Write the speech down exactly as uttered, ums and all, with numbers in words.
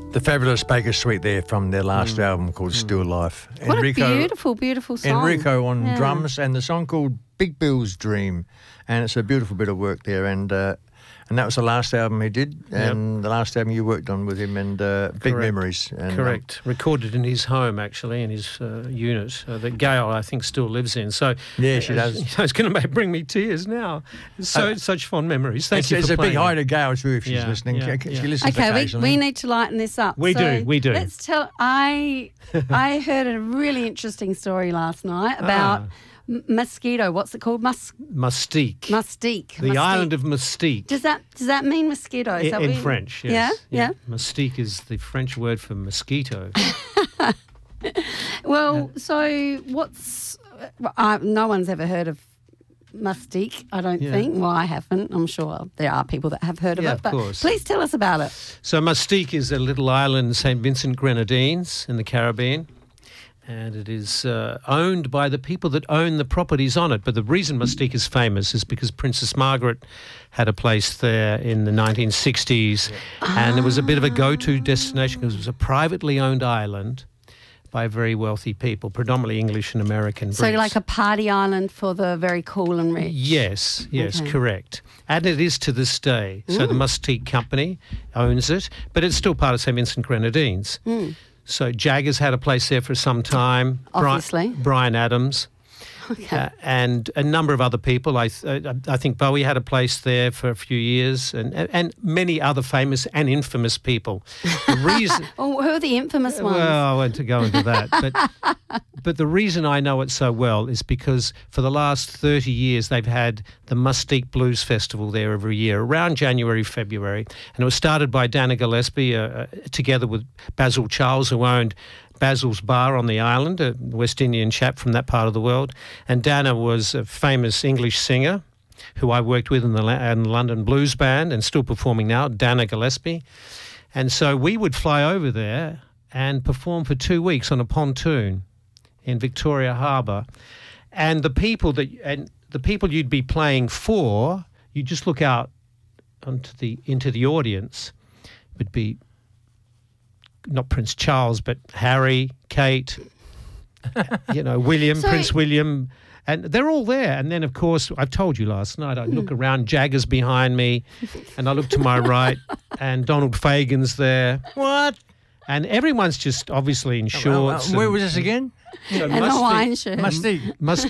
The fabulous Baker Suite there from their last Mm. album called Mm. Still Life. What Enrico, a beautiful, beautiful song. Enrico on Yeah. drums, and the song called Big Bill's Dream. And it's a beautiful bit of work there. And uh, and that was the last album he did, and the last album you worked on with him, and uh, Big Correct. Memories. And, um, Correct. Recorded in his home, actually, in his uh, unit uh, that Gail, I think, still lives in. So Yeah, she uh, does. It's going to bring me tears now. So Uh, such fond memories. Thank it's, you it's for a big playing hi it. to Gail too if she's Yeah, listening. yeah, she, yeah. she listens Okay, we, occasionally. we need to lighten this up. We So do, we do. Let's tell. I I heard a really interesting story last night about Ah. m- mosquito. What's it called? Mus- Mustique. Mustique. The Mustique. island of Mustique. Does that does that mean mosquito? Is I- that in what you- French, yes. Yeah, yeah. Mustique is the French word for mosquito. Well, so what's? Uh, no one's ever heard of Mustique, I don't Yeah. think. Well, I haven't. I'm sure there are people that have heard of Yeah, it. of But course. please tell us about it. So Mustique is a little island in Saint Vincent Grenadines in the Caribbean, and it is uh, owned by the people that own the properties on it. But the reason Mustique is famous is because Princess Margaret had a place there in the nineteen sixties, and it was a bit of a go-to destination because it was a privately owned island by very wealthy people, predominantly English and American So Brits. like a party island for the very cool and rich. Yes, yes, Okay. correct. And it is to this day. So the Mustique Company owns it, but it's still part of Saint Vincent Grenadines. Mm. So Jagger's had a place there for some time. Bri- Obviously. Brian Adams. Okay. Uh, and a number of other people. I, th- uh, I think Bowie had a place there for a few years, and and many other famous and infamous people. The reason, Oh, who are the infamous ones? well, I won't to go into that, but but the reason I know it so well is because for the last thirty years they've had the Mustique Blues Festival there every year around January, February, and it was started by Dana Gillespie uh, uh, together with Basil Charles, who owned Basil's Bar on the island, a West Indian chap from that part of the world. And Dana was a famous English singer who I worked with in the, La- in the London Blues Band and still performing now, Dana Gillespie. And so we would fly over there and perform for two weeks on a pontoon in Victoria Harbour. And the people that and the people you'd be playing for, you just look out onto the into the audience, would be not Prince Charles, but Harry, Kate, you know, William, So- Prince William, and they're all there. And then, of course, I've told you last night, I look around, Jagger's behind me, and I look to my right, and Donald Fagen's there. What? And everyone's just obviously in Uh, shorts. where and- was this again? So And a Mustique- Hawaiian shirt. Mustique. Mustique